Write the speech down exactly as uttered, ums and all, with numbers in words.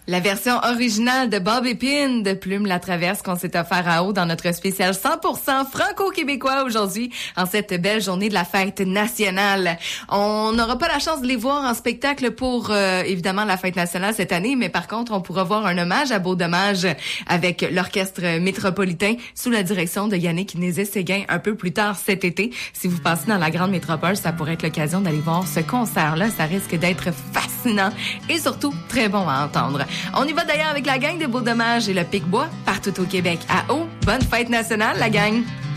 La version originale de Bob Épine de Plume la Traverse qu'on s'est offert à eau dans notre spécial cent pour cent franco-québécois aujourd'hui, en cette belle journée de la fête nationale. On n'aura pas la chance de les voir en spectacle pour, euh, évidemment, la fête nationale cette année, mais par contre, on pourra voir un hommage à Beau Dommage avec l'Orchestre métropolitain sous la direction de Yannick Nézet-Séguin un peu plus tard cet été. Si vous passez dans la grande métropole, ça pourrait être l'occasion d'aller voir ce concert-là. Ça risque d'être fascinant et surtout très bon à entendre. On y va d'ailleurs avec la gang de Beau Dommage et le Pic-Bois partout au Québec. À eau, bonne fête nationale, la gang!